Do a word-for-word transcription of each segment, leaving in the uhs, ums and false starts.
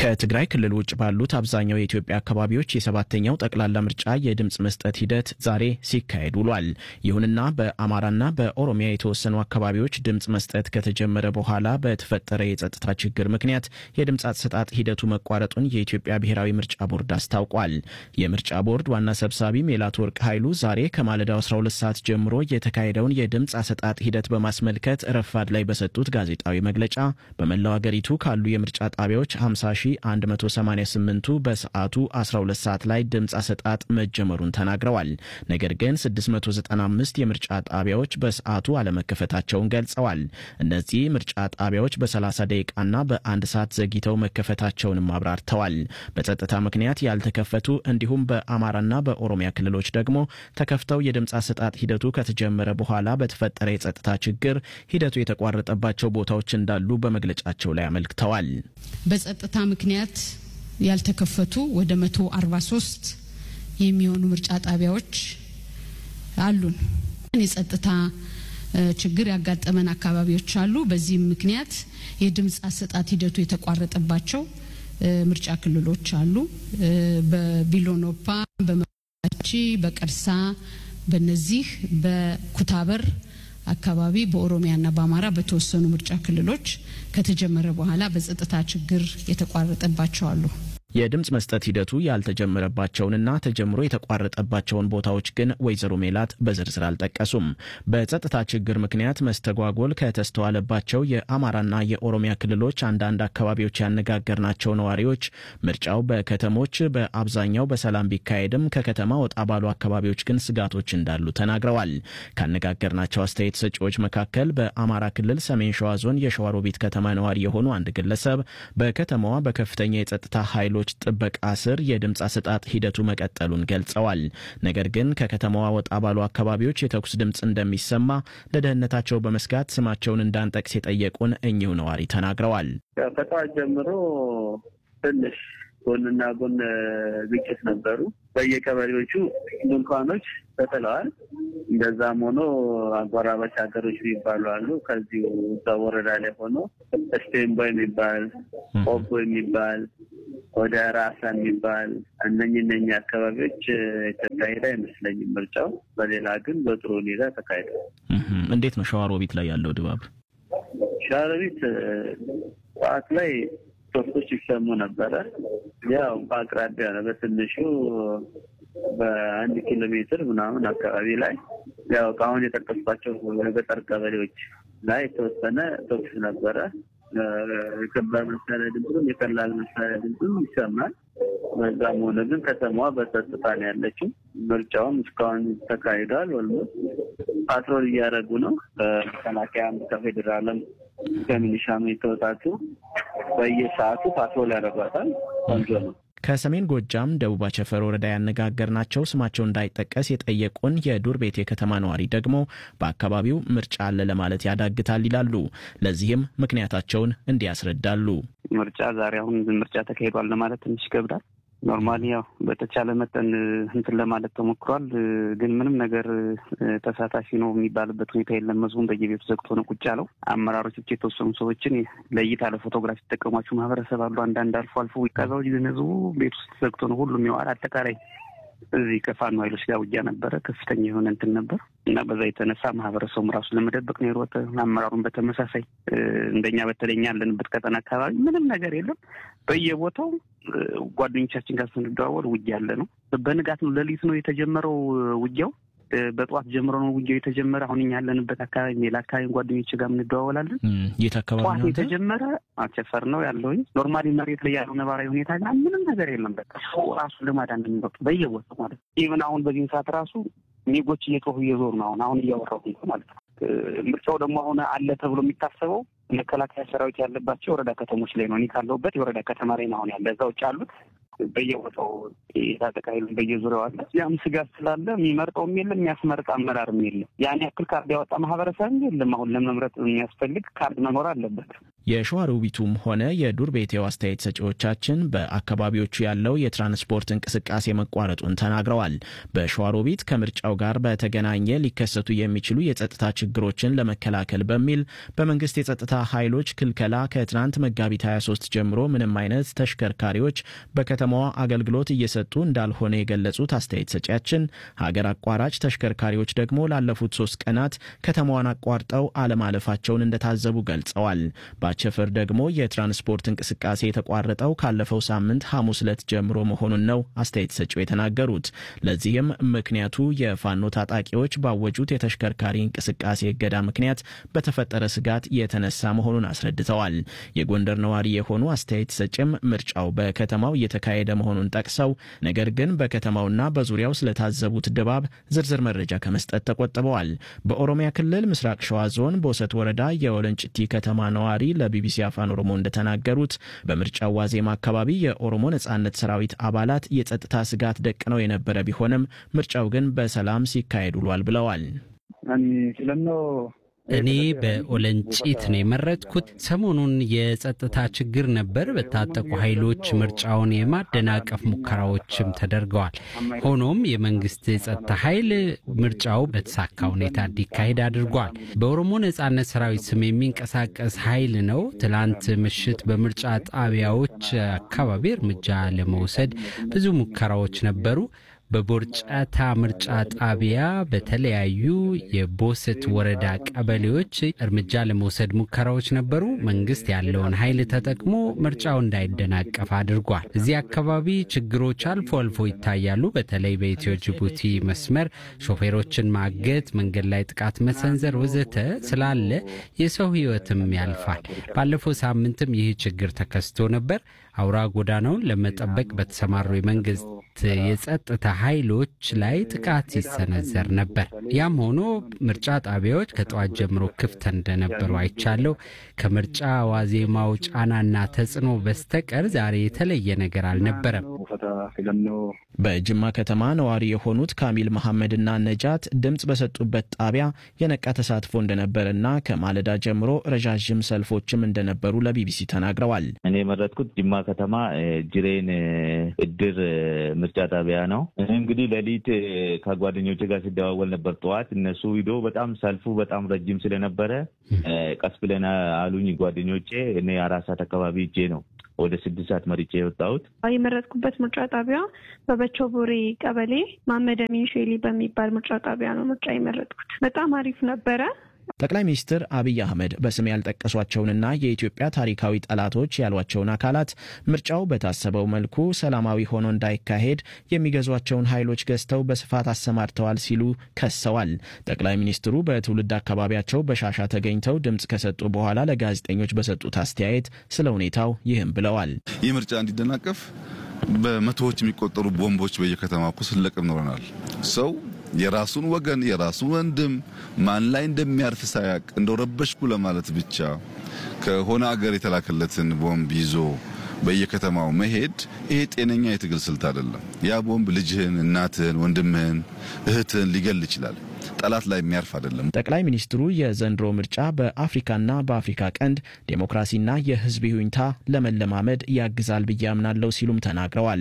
ከትግራይ ክልል ውጭ ባሉት አብዛኛው የኢትዮጵያ አካባቢዎች የሰባተኛው ጠቅላላ ምርጫ የድምጽ መስጠት ሂደት ዛሬ ሲካሄድ ውሏል። ይሁንና በአማራና በኦሮሚያ የተወሰኑ አካባቢዎች ድምጽ መስጠት ከተጀመረ በኋላ በተፈጠረ የጸጥታ ችግር ምክንያት የድምጽ አሰጣጥ ሂደቱ መቋረጡን የኢትዮጵያ ብሔራዊ ምርጫ ቦርድ አስታውቋል። የምርጫ ቦርድ ዋና ሰብሳቢ ሜላትወርቅ ኃይሉ ዛሬ ከማለዳው አስራ ሁለት ሰዓት ጀምሮ የተካሄደውን የድምጽ አሰጣጥ ሂደት በማስመልከት ረፋድ ላይ በሰጡት ጋዜጣዊ መግለጫ በመላው አገሪቱ ካሉ የምርጫ ጣቢያዎች ሃምሳ ሺህ አንድ መቶ ሰማኒያ ስምንቱ በሰዓቱ አስራ ሁለት ሰዓት ላይ ድምጽ አሰጣጥ መጀመሩን ተናግረዋል። ነገር ግን ስድስት መቶ ዘጠና አምስት የምርጫ ጣቢያዎች በሰዓቱ አለመከፈታቸውን ገልጸዋል። እነዚህ ምርጫ ጣቢያዎች በሰላሳ ደቂቃና በአንድ ሰዓት ዘግይተው መከፈታቸውንም አብራርተዋል። በጸጥታ ምክንያት ያልተከፈቱ እንዲሁም በአማራና በኦሮሚያ ክልሎች ደግሞ ተከፍተው የድምጽ አሰጣጥ ሂደቱ ከተጀመረ በኋላ በተፈጠረ የጸጥታ ችግር ሂደቱ የተቋረጠባቸው ቦታዎች እንዳሉ በመግለጫቸው ላይ አመልክተዋል። በጸጥታ ምክንያት ያልተከፈቱ ወደ መቶ አርባ ሶስት የሚሆኑ ምርጫ ጣቢያዎች አሉን። የጸጥታ ችግር ያጋጠመን አካባቢዎች አሉ። በዚህ ምክንያት የድምጽ አሰጣጥ ሂደቱ የተቋረጠባቸው ምርጫ ክልሎች አሉ። በቢሎኖፓ፣ በመቺ፣ በቀርሳ፣ በነዚህ በኩታበር አካባቢ በኦሮሚያና በአማራ በተወሰኑ ምርጫ ክልሎች ከተጀመረ በኋላ በጸጥታ ችግር የተቋረጠባቸው አሉ። የድምጽ መስጠት ሂደቱ ያልተጀመረባቸውንና ተጀምሮ የተቋረጠባቸውን ቦታዎች ግን ወይዘሮ ሜላት በዝርዝር አልጠቀሱም። በጸጥታ ችግር ምክንያት መስተጓጎል ከተስተዋለባቸው የአማራና የኦሮሚያ ክልሎች አንዳንድ አካባቢዎች ያነጋገርናቸው ነዋሪዎች ምርጫው በከተሞች በአብዛኛው በሰላም ቢካሄድም ከከተማ ወጣ ባሉ አካባቢዎች ግን ስጋቶች እንዳሉ ተናግረዋል። ካነጋገርናቸው አስተያየት ሰጪዎች መካከል በአማራ ክልል ሰሜን ሸዋ ዞን የሸዋሮቢት ከተማ ነዋሪ የሆኑ አንድ ግለሰብ በከተማዋ በከፍተኛ የጸጥታ ኃይሎች ጥበቃ ስር የድምጽ አሰጣጥ ሂደቱ መቀጠሉን ገልጸዋል። ነገር ግን ከከተማዋ ወጣ ባሉ አካባቢዎች የተኩስ ድምጽ እንደሚሰማ ለደህንነታቸው በመስጋት ስማቸውን እንዳንጠቅስ የጠየቁን እኚሁ ነዋሪ ተናግረዋል። ከጠዋት ጀምሮ ትንሽ ጎንና ጎን ግጭት ነበሩ። በየቀበሌዎቹ ድንኳኖች ተጥለዋል። እንደዛም ሆኖ አጎራባች ሀገሮች ይባሉ አሉ። ከዚህ ወረዳ ላይ ሆኖ ስቴምቦ የሚባል ኦቦ የሚባል ወደ ራሳ የሚባል እነኚህ እነኚህ አካባቢዎች ተካሄደ አይመስለኝም ምርጫው። በሌላ ግን በጥሩ ሁኔታ ተካሄደ። እንዴት ነው ሸዋሮቢት ላይ ያለው ድባብ? ሸዋሮቢት ሰዓት ላይ ቶርቶች ይሰሙ ነበረ። ያው በአቅራቢያ ነው በትንሹ በአንድ ኪሎ ሜትር ምናምን አካባቢ ላይ ያው አሁን የጠቀስኳቸው ገጠር ቀበሌዎች ላይ ተወሰነ ቶክስ ነበረ። ከባድ መሳሪያ ድምጽም የቀላል መሳሪያ ድምጽም ይሰማል። በዛም ሆነ ግን ከተማዋ በጸጥታ ነው ያለችው። ምርጫውም እስካሁን ተካሂዷል። ወልሞት ፓትሮል እያደረጉ ነው። ከመከላከያም ከፌደራልም ከሚሊሻም የተወጣጡ በየሰዓቱ ፓትሮል ያደርጓታል። ቆንጆ ነው። ከሰሜን ጎጃም ደቡብ አቸፈር ወረዳ ያነጋገርናቸው ስማቸው እንዳይጠቀስ የጠየቁን የዱር ቤት የከተማ ነዋሪ ደግሞ በአካባቢው ምርጫ አለ ለማለት ያዳግታል ይላሉ። ለዚህም ምክንያታቸውን እንዲያስረዳሉ። ምርጫ ዛሬ አሁን ምርጫ ተካሂዷል ለማለት ትንሽ ይከብዳል። ኖርማሊ ያው በተቻለ መጠን እንትን ለማለት ተሞክሯል። ግን ምንም ነገር ተሳታፊ ነው የሚባልበት ሁኔታ የለም። መዝሙን በየቤቱ ዘግቶ ነው ቁጭ ያለው። አመራሮች ብቻ የተወሰኑ ሰዎችን ለይታ ለፎቶግራፊ ተጠቀሟቸው ማህበረሰብ አሉ። አንዳንድ አልፎ አልፎ ይካዛው ይዘነዙ ቤት ውስጥ ዘግቶ ነው ሁሉም ያው አጠቃላይ እዚህ ከፋኖ ኃይሎች ጋር ውጊያ ነበረ። ከፍተኛ የሆነ እንትን ነበር እና በዛ የተነሳ ማህበረሰቡ ራሱ ለመደበቅ ነው የሮጠ። አመራሩን በተመሳሳይ እንደኛ በተለኛ ያለንበት ቀጠና አካባቢ ምንም ነገር የለም። በየቦታው ጓደኞቻችን ጋር ስንደዋወል ውጊያ አለ ነው። በንጋት ነው ሌሊት ነው የተጀመረው ውጊያው። በጧት ጀምሮ ነው ውጊያው የተጀመረ። አሁን እኛ ያለንበት አካባቢ ሌላ አካባቢ ጓደኞች ጋር እንደዋወላለን። የት አካባቢ ነው የተጀመረ? አቸፈር ነው ያለውኝ። ኖርማሊ መሬት ላይ ያለው ነባራዊ ሁኔታ ጋር ምንም ነገር የለም። በቃ ሰው ራሱ ለማዳን ነው የሚወጣው በየቦታው ማለት ነው። ኢቭን አሁን በዚህ ሰዓት ራሱ ኔጎች እየጮሁ እየዞሩ ነው። አሁን አሁን እያወራሁ ነው ማለት ነው። ምርጫው ደግሞ አሁን አለ ተብሎ የሚታሰበው መከላከያ ሰራዊት ያለባቸው ወረዳ ከተሞች ላይ ነው። እኔ ካለሁበት የወረዳ ከተማ ላይ ነው አሁን ያለ። እዛው ጫሉት በየቦታው የታጠቃይሉ በየዙሪያው አለ። ያም ስጋት ስላለ የሚመርጠውም የለም የሚያስመርጥ አመራርም የለም። ያን ያክል ካርድ ያወጣ ማህበረሰብ የለም። አሁን ለመምረጥ የሚያስፈልግ ካርድ መኖር አለበት። የሸዋሮቢቱም ሆነ የዱር ቤቴው አስተያየት ሰጪዎቻችን በአካባቢዎቹ ያለው የትራንስፖርት እንቅስቃሴ መቋረጡን ተናግረዋል። በሸዋሮቢት ከምርጫው ጋር በተገናኘ ሊከሰቱ የሚችሉ የጸጥታ ችግሮችን ለመከላከል በሚል በመንግስት የጸጥታ ኃይሎች ክልከላ ከትናንት መጋቢት ሃያ ሶስት ጀምሮ ምንም አይነት ተሽከርካሪዎች በከተማዋ አገልግሎት እየሰጡ እንዳልሆነ የገለጹት አስተያየት ሰጪያችን ሀገር አቋራጭ ተሽከርካሪዎች ደግሞ ላለፉት ሶስት ቀናት ከተማዋን አቋርጠው አለማለፋቸውን እንደታዘቡ ገልጸዋል። ቸፈር ደግሞ የትራንስፖርት እንቅስቃሴ የተቋረጠው ካለፈው ሳምንት ሐሙስ ዕለት ጀምሮ መሆኑን ነው አስተያየት ሰጪው የተናገሩት። ለዚህም ምክንያቱ የፋኖ ታጣቂዎች ባወጁት የተሽከርካሪ እንቅስቃሴ እገዳ ምክንያት በተፈጠረ ስጋት የተነሳ መሆኑን አስረድተዋል። የጎንደር ነዋሪ የሆኑ አስተያየት ሰጪም ምርጫው በከተማው እየተካሄደ መሆኑን ጠቅሰው ነገር ግን በከተማውና በዙሪያው ስለታዘቡት ድባብ ዝርዝር መረጃ ከመስጠት ተቆጥበዋል። በኦሮሚያ ክልል ምስራቅ ሸዋ ዞን ቦሰት ወረዳ የወለንጭቲ ከተማ ነዋሪ ለቢቢሲ አፋን ኦሮሞ እንደተናገሩት በምርጫው ዋዜማ አካባቢ የኦሮሞ ነጻነት ሰራዊት አባላት የጸጥታ ስጋት ደቅነው የነበረ ቢሆንም ምርጫው ግን በሰላም ሲካሄድ ውሏል ብለዋል። እኔ በኦለንጭት ነው የመረጥኩት። ሰሞኑን የጸጥታ ችግር ነበር። በታጠቁ ኃይሎች ምርጫውን የማደናቀፍ ሙከራዎችም ተደርገዋል። ሆኖም የመንግስት የጸጥታ ኃይል ምርጫው በተሳካ ሁኔታ እንዲካሄድ አድርጓል። በኦሮሞ ነጻነት ሰራዊት ስም የሚንቀሳቀስ ኃይል ነው። ትላንት ምሽት በምርጫ ጣቢያዎች አካባቢ እርምጃ ለመውሰድ ብዙ ሙከራዎች ነበሩ። በቦርጫታ ምርጫ ጣቢያ በተለያዩ የቦሰት ወረዳ ቀበሌዎች እርምጃ ለመውሰድ ሙከራዎች ነበሩ። መንግስት ያለውን ኃይል ተጠቅሞ ምርጫው እንዳይደናቀፍ አድርጓል። እዚህ አካባቢ ችግሮች አልፎ አልፎ ይታያሉ። በተለይ በኢትዮ ጅቡቲ መስመር ሾፌሮችን ማገት፣ መንገድ ላይ ጥቃት መሰንዘር ወዘተ ስላለ የሰው ህይወትም ያልፋል። ባለፈው ሳምንትም ይህ ችግር ተከስቶ ነበር። አውራ ጎዳናውን ለመጠበቅ በተሰማሩ የመንግስት የጸጥታ ኃይሎች ላይ ጥቃት ሲሰነዘር ነበር። ያም ሆኖ ምርጫ ጣቢያዎች ከጠዋት ጀምሮ ክፍት እንደነበሩ አይቻለው። ከምርጫ ዋዜማው ጫናና ተጽዕኖ በስተቀር ዛሬ የተለየ ነገር አልነበረም። በጅማ ከተማ ነዋሪ የሆኑት ካሚል መሐመድና ነጃት ድምጽ በሰጡበት ጣቢያ የነቃ ተሳትፎ እንደነበረና ከማለዳ ጀምሮ ረጃጅም ሰልፎችም እንደነበሩ ለቢቢሲ ተናግረዋል። እኔ መረጥኩት ጅማ ከተማ ጅሬን እድር ምርጫ ጣቢያ ነው። እንግዲህ ለሊት ከጓደኞቼ ጋር ሲደዋወል ነበር ጠዋት። እነሱ ሂዶ በጣም ሰልፉ በጣም ረጅም ስለነበረ ቀስ ብለን አሉኝ ጓደኞቼ። እኔ አራት ሰዓት አካባቢ ሄጄ ነው ወደ ስድስት ሰዓት መርጬ የወጣሁት። የመረጥኩበት ምርጫ ጣቢያ በበቾ ቦሬ ቀበሌ ማመድ አሚን ሼሊ በሚባል ምርጫ ጣቢያ ነው ምርጫ የመረጥኩት። በጣም አሪፍ ነበረ። ጠቅላይ ሚኒስትር አብይ አህመድ በስም ያልጠቀሷቸውንና የኢትዮጵያ ታሪካዊ ጠላቶች ያሏቸውን አካላት ምርጫው በታሰበው መልኩ ሰላማዊ ሆኖ እንዳይካሄድ የሚገዟቸውን ኃይሎች ገዝተው በስፋት አሰማርተዋል ሲሉ ከሰዋል። ጠቅላይ ሚኒስትሩ በትውልድ አካባቢያቸው በሻሻ ተገኝተው ድምጽ ከሰጡ በኋላ ለጋዜጠኞች በሰጡት አስተያየት ስለ ሁኔታው ይህም ብለዋል። ይህ ምርጫ እንዲደናቀፍ በመቶዎች የሚቆጠሩ ቦምቦች በየከተማው ስለቀም ኖረናል። ሰው የራሱን ወገን የራሱን ወንድም ማን ላይ እንደሚያርፍ ሳያቅ እንደረበሽኩ ለማለት ብቻ ከሆነ አገር የተላከለትን ቦምብ ይዞ በየከተማው መሄድ ይሄ ጤነኛ የትግል ስልት አይደለም። ያ ቦምብ ልጅህን፣ እናትህን፣ ወንድምህን፣ እህትህን ሊገል ይችላል። ጠላት ላይ የሚያርፍ አይደለም። ጠቅላይ ሚኒስትሩ የዘንድሮ ምርጫ በአፍሪካና በአፍሪካ ቀንድ ዴሞክራሲና የህዝብ ይሁንታ ለመለማመድ ያግዛል ብዬ አምናለሁ ሲሉም ተናግረዋል።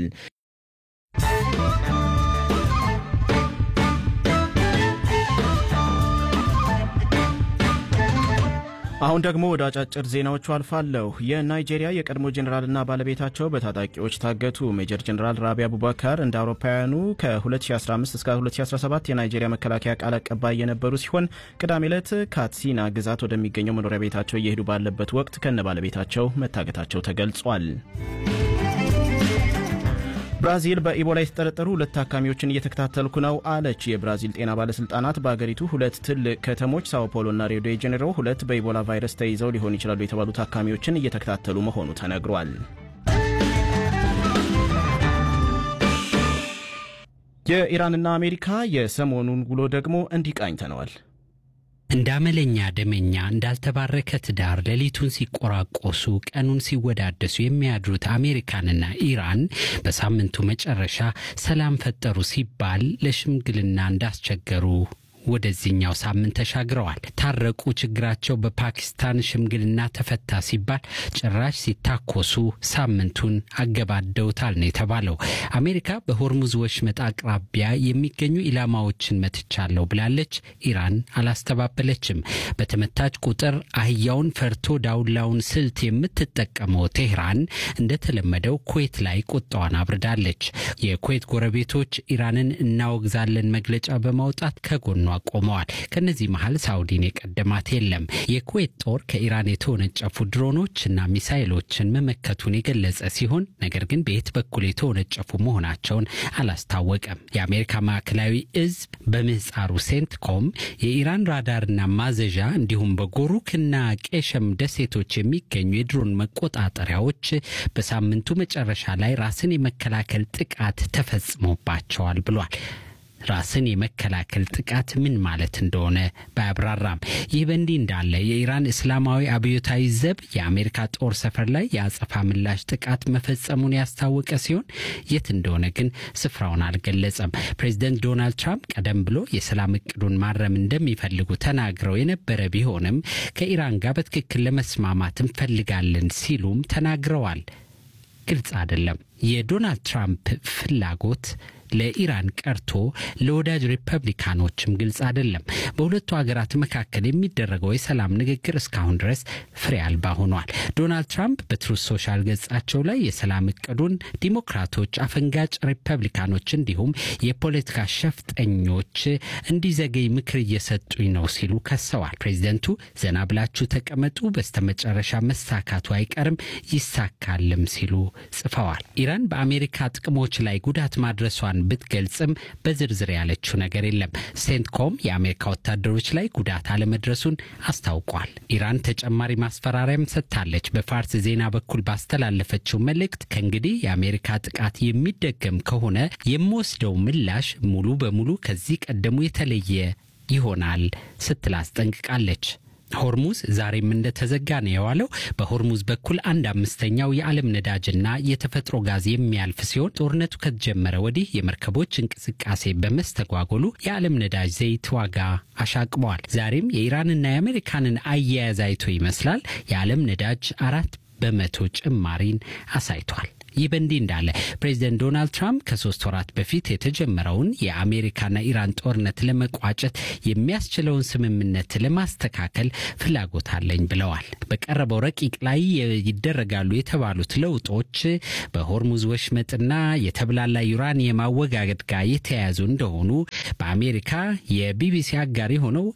አሁን ደግሞ ወደ አጫጭር ዜናዎቹ አልፋለሁ። የናይጄሪያ የቀድሞ ጄኔራልና ባለቤታቸው በታጣቂዎች ታገቱ። ሜጀር ጄኔራል ራቢ አቡበከር እንደ አውሮፓውያኑ ከ2015 እስከ ሁለት ሺህ አስራ ሰባት የናይጄሪያ መከላከያ ቃል አቀባይ የነበሩ ሲሆን ቅዳሜ ዕለት ካትሲና ግዛት ወደሚገኘው መኖሪያ ቤታቸው እየሄዱ ባለበት ወቅት ከነ ባለቤታቸው መታገታቸው ተገልጿል። ብራዚል በኢቦላ የተጠረጠሩ ሁለት ታካሚዎችን እየተከታተልኩ ነው አለች። የብራዚል ጤና ባለስልጣናት በአገሪቱ ሁለት ትልቅ ከተሞች ሳኦ ፖሎና ሪዮ ዴ ጄኔሮ ሁለት በኢቦላ ቫይረስ ተይዘው ሊሆን ይችላሉ የተባሉ ታካሚዎችን እየተከታተሉ መሆኑ ተነግሯል። የኢራንና አሜሪካ የሰሞኑን ውሎ ደግሞ እንዲቃኝተነዋል። እንዳመለኛ ደመኛ እንዳልተባረከ ትዳር ሌሊቱን ሲቆራቆሱ ቀኑን ሲወዳደሱ የሚያድሩት አሜሪካንና ኢራን በሳምንቱ መጨረሻ ሰላም ፈጠሩ ሲባል ለሽምግልና እንዳስቸገሩ ወደዚህኛው ሳምንት ተሻግረዋል። ታረቁ፣ ችግራቸው በፓኪስታን ሽምግልና ተፈታ ሲባል ጭራሽ ሲታኮሱ ሳምንቱን አገባደውታል ነው የተባለው። አሜሪካ በሆርሙዝ ወሽመጥ አቅራቢያ የሚገኙ ኢላማዎችን መትቻለሁ ብላለች። ኢራን አላስተባበለችም። በተመታች ቁጥር አህያውን ፈርቶ ዳውላውን ስልት የምትጠቀመው ቴህራን እንደተለመደው ኩዌት ላይ ቁጣዋን አብርዳለች። የኩዌት ጎረቤቶች ኢራንን እናወግዛለን መግለጫ በማውጣት ከጎኗ ቆመዋል። ከነዚህ መሃል ሳውዲን የቀደማት የለም። የኩዌት ጦር ከኢራን የተወነጨፉ ድሮኖችና ሚሳኤሎችን መመከቱን የገለጸ ሲሆን ነገር ግን በየት በኩል የተወነጨፉ መሆናቸውን አላስታወቀም። የአሜሪካ ማዕከላዊ እዝ በምህጻሩ ሴንትኮም የኢራን ራዳርና ማዘዣ እንዲሁም በጎሩክና ቄሸም ደሴቶች የሚገኙ የድሮን መቆጣጠሪያዎች በሳምንቱ መጨረሻ ላይ ራስን የመከላከል ጥቃት ተፈጽሞባቸዋል ብሏል። ራስን የመከላከል ጥቃት ምን ማለት እንደሆነ ባያብራራም ይህ በእንዲህ እንዳለ የኢራን እስላማዊ አብዮታዊ ዘብ የአሜሪካ ጦር ሰፈር ላይ የአጸፋ ምላሽ ጥቃት መፈጸሙን ያስታወቀ ሲሆን የት እንደሆነ ግን ስፍራውን አልገለጸም። ፕሬዝዳንት ዶናልድ ትራምፕ ቀደም ብሎ የሰላም እቅዱን ማረም እንደሚፈልጉ ተናግረው የነበረ ቢሆንም ከኢራን ጋር በትክክል ለመስማማት እንፈልጋለን ሲሉም ተናግረዋል። ግልጽ አይደለም የዶናልድ ትራምፕ ፍላጎት ለኢራን ቀርቶ ለወዳጅ ሪፐብሊካኖችም ግልጽ አይደለም። በሁለቱ ሀገራት መካከል የሚደረገው የሰላም ንግግር እስካሁን ድረስ ፍሬ አልባ ሆኗል። ዶናልድ ትራምፕ በትሩዝ ሶሻል ገጻቸው ላይ የሰላም እቅዱን ዲሞክራቶች፣ አፈንጋጭ ሪፐብሊካኖች እንዲሁም የፖለቲካ ሸፍጠኞች እንዲዘገይ ምክር እየሰጡኝ ነው ሲሉ ከሰዋል። ፕሬዝዳንቱ ዘና ብላችሁ ተቀመጡ፣ በስተመጨረሻ መሳካቱ አይቀርም፣ ይሳካልም ሲሉ ጽፈዋል። ኢራን በአሜሪካ ጥቅሞች ላይ ጉዳት ማድረሷን ብትገልጽም በዝርዝር ያለችው ነገር የለም። ሴንትኮም የአሜሪካ ወታደሮች ላይ ጉዳት አለመድረሱን አስታውቋል። ኢራን ተጨማሪ ማስፈራሪያም ሰጥታለች። በፋርስ ዜና በኩል ባስተላለፈችው መልእክት ከእንግዲህ የአሜሪካ ጥቃት የሚደገም ከሆነ የሚወስደው ምላሽ ሙሉ በሙሉ ከዚህ ቀደሙ የተለየ ይሆናል ስትል አስጠንቅቃለች። ሆርሙዝ ዛሬም እንደተዘጋ ነው የዋለው። በሆርሙዝ በኩል አንድ አምስተኛው የዓለም ነዳጅና የተፈጥሮ ጋዝ የሚያልፍ ሲሆን ጦርነቱ ከተጀመረ ወዲህ የመርከቦች እንቅስቃሴ በመስተጓጎሉ የዓለም ነዳጅ ዘይት ዋጋ አሻቅቧል። ዛሬም የኢራንና የአሜሪካንን አያያዝ አይቶ ይመስላል የዓለም ነዳጅ አራት በመቶ ጭማሪን አሳይቷል። ይህ በእንዲህ እንዳለ ፕሬዝዳንት ዶናልድ ትራምፕ ከሶስት ወራት በፊት የተጀመረውን የአሜሪካና ኢራን ጦርነት ለመቋጨት የሚያስችለውን ስምምነት ለማስተካከል ፍላጎት አለኝ ብለዋል። በቀረበው ረቂቅ ላይ ይደረጋሉ የተባሉት ለውጦች በሆርሙዝ ወሽመጥና የተብላላ ዩራኒየም አወጋገድ ጋር የተያያዙ እንደሆኑ በአሜሪካ የቢቢሲ አጋር የሆነው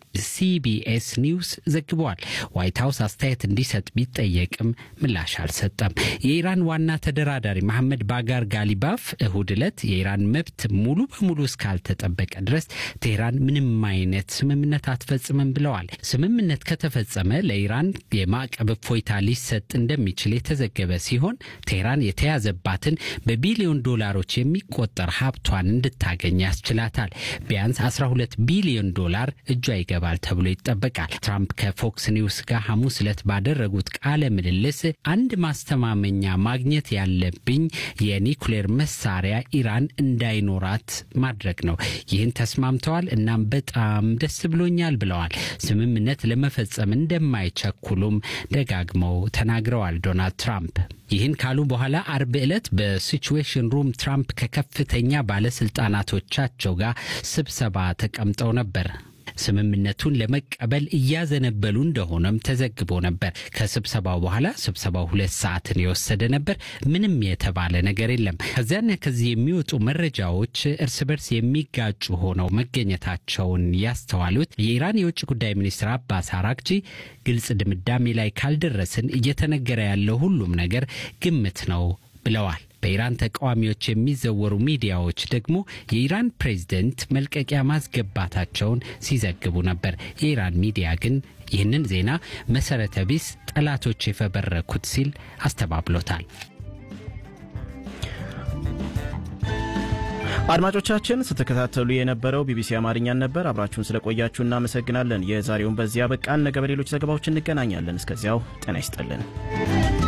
ሲቢኤስ ኒውስ ዘግቧል። ዋይት ሀውስ አስተያየት እንዲሰጥ ቢጠየቅም ምላሽ አልሰጠም። የኢራን ዋና ተደራዳሪ መሐመድ ባጋር ጋሊባፍ እሁድ ዕለት የኢራን መብት ሙሉ በሙሉ እስካልተጠበቀ ድረስ ቴህራን ምንም አይነት ስምምነት አትፈጽምም ብለዋል። ስምምነት ከተፈጸመ ለኢራን የማዕቀብ እፎይታ ሊሰጥ እንደሚችል የተዘገበ ሲሆን ቴህራን የተያዘባትን በቢሊዮን ዶላሮች የሚቆጠር ሀብቷን እንድታገኝ ያስችላታል። ቢያንስ አስራ ሁለት ቢሊዮን ዶላር እጇ ይገባል ተብሎ ይጠበቃል። ትራምፕ ከፎክስ ኒውስ ጋር ሐሙስ ዕለት ባደረጉት ቃለ ምልልስ አንድ ማስተማመኛ ማግኘት ያለ ብኝ የኒኩሌር መሳሪያ ኢራን እንዳይኖራት ማድረግ ነው። ይህን ተስማምተዋል፣ እናም በጣም ደስ ብሎኛል ብለዋል። ስምምነት ለመፈጸም እንደማይቸኩሉም ደጋግመው ተናግረዋል ዶናልድ ትራምፕ። ይህን ካሉ በኋላ አርብ ዕለት በሲቹዌሽን ሩም ትራምፕ ከከፍተኛ ባለስልጣናቶቻቸው ጋር ስብሰባ ተቀምጠው ነበር። ስምምነቱን ለመቀበል እያዘነበሉ እንደሆነም ተዘግቦ ነበር። ከስብሰባው በኋላ ስብሰባው ሁለት ሰዓትን የወሰደ ነበር። ምንም የተባለ ነገር የለም። ከዚያና ከዚህ የሚወጡ መረጃዎች እርስ በርስ የሚጋጩ ሆነው መገኘታቸውን ያስተዋሉት የኢራን የውጭ ጉዳይ ሚኒስትር አባስ አራግቺ ግልጽ ድምዳሜ ላይ ካልደረስን እየተነገረ ያለው ሁሉም ነገር ግምት ነው ብለዋል። በኢራን ተቃዋሚዎች የሚዘወሩ ሚዲያዎች ደግሞ የኢራን ፕሬዝዳንት መልቀቂያ ማስገባታቸውን ሲዘግቡ ነበር። የኢራን ሚዲያ ግን ይህንን ዜና መሰረተ ቢስ፣ ጠላቶች የፈበረኩት ሲል አስተባብሎታል። አድማጮቻችን ስትከታተሉ የነበረው ቢቢሲ አማርኛን ነበር። አብራችሁን ስለቆያችሁ እናመሰግናለን። የዛሬውን በዚያ በቃን። ነገ በሌሎች ዘገባዎች እንገናኛለን። እስከዚያው ጤና ይስጥልን።